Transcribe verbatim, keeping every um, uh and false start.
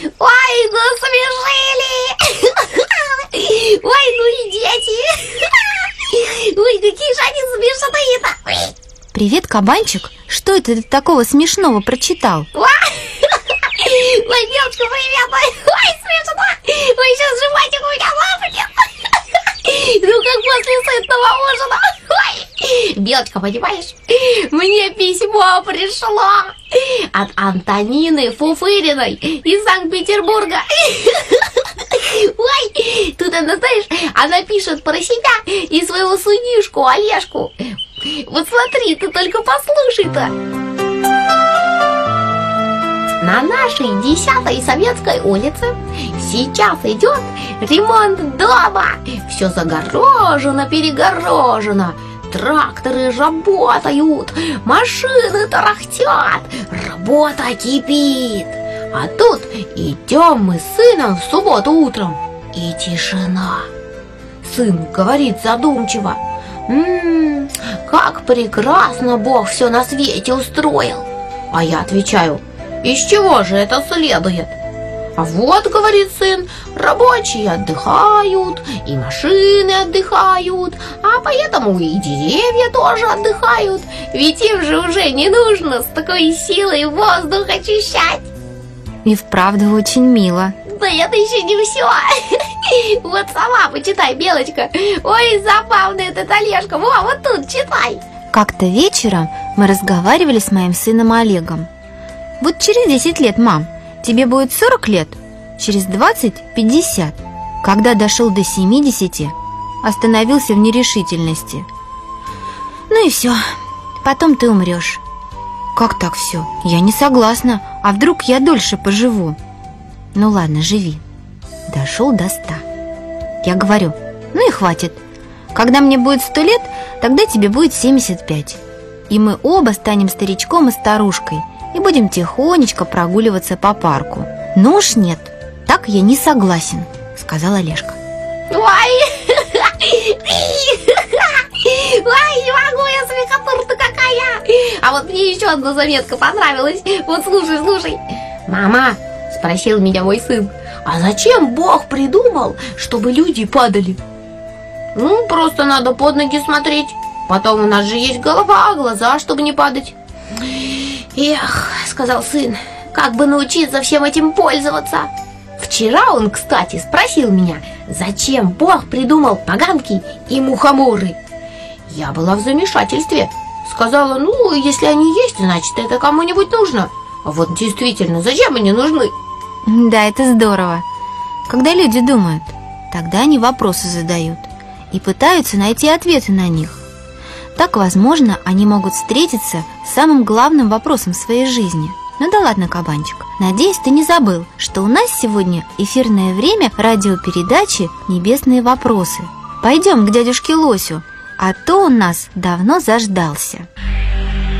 Ой, насмешили! Ой, ну и дети! Ой, какие же они смешные-то! Привет, кабанчик! Что это ты такого смешного прочитал? Ой, Белочка, привет! Ой, смешно! Ой, сейчас животик у меня лопнет! Ну, как после сытного ужина! Ой, Белочка, понимаешь, мне письмо пришло от Антонины Фуфыриной из Санкт-Петербурга. Ой, тут она, знаешь, она пишет про себя и своего сынишку Олежку. Вот смотри, ты только послушай-то. На нашей десятой Советской улице сейчас идет ремонт дома. Все загорожено, перегорожено. Тракторы работают, машины тарахтят, работа кипит. А тут идем мы с сыном в субботу утром, и тишина. Сын говорит задумчиво: «М-м, как прекрасно Бог все на свете устроил». А я отвечаю: «Из чего же это следует?» А вот, говорит сын, рабочие отдыхают, и машины отдыхают, а поэтому и деревья тоже отдыхают, ведь им же уже не нужно с такой силой воздух очищать. И вправду очень мило. Да это еще не все. Вот сама почитай, Белочка. Ой, забавный этот Олежка. Во, вот тут читай. Как-то вечером мы разговаривали с моим сыном Олегом. Вот через десять лет, мам, тебе будет сорок лет, через двадцать – пятьдесят. Когда дошел до семидесяти, остановился в нерешительности. Ну и все, потом ты умрешь. Как так все? Я не согласна. А вдруг я дольше поживу? Ну ладно, живи. Дошел до ста. Я говорю: ну и хватит. Когда мне будет сто лет, тогда тебе будет семьдесят пять. И мы оба станем старичком и старушкой и будем тихонечко прогуливаться по парку. Ну уж нет, так я не согласен, сказал Олежка. Ой, ой, не могу я, смехотура-то какая. А вот мне еще одна заметка понравилась. Вот слушай, слушай. Мама, спросил меня мой сын, а зачем Бог придумал, чтобы люди падали? Ну, просто надо под ноги смотреть. Потом у нас же есть голова, глаза, чтобы не падать. Эх, сказал сын, как бы научиться всем этим пользоваться. Вчера он, кстати, спросил меня, зачем Бог придумал поганки и мухоморы. Я была в замешательстве. Сказала, ну, если они есть, значит, это кому-нибудь нужно. А вот действительно, зачем они нужны? Да, это здорово. Когда люди думают, тогда они вопросы задают и пытаются найти ответы на них. Так, возможно, они могут встретиться с самым главным вопросом в своей жизни. Ну да ладно, кабанчик. Надеюсь, ты не забыл, что у нас сегодня эфирное время радиопередачи «Небесные вопросы». Пойдем к дядюшке Лосю, а то он нас давно заждался.